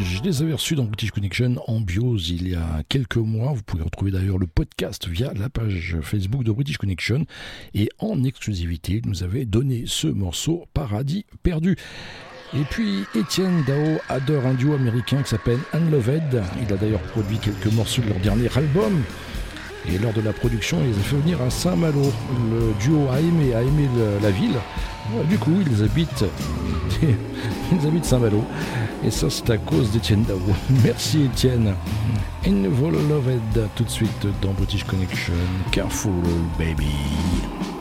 Je les avais reçus dans British Connection en biose il y a quelques mois. Vous pouvez retrouver d'ailleurs le podcast via la page Facebook de British Connection. Et en exclusivité, il nous avait donné ce morceau Paradis perdu. Et puis Etienne Dao adore un duo américain qui s'appelle Unloved. Il a d'ailleurs produit quelques morceaux de leur dernier album. Et lors de la production, il les a fait venir à Saint-Malo. Le duo a aimé la ville. Du coup, ils habitent Saint-Malo. Et ça, c'est à cause d'Etienne Dao. Merci Etienne. Unloved, tout de suite dans British Connection. Careful, baby.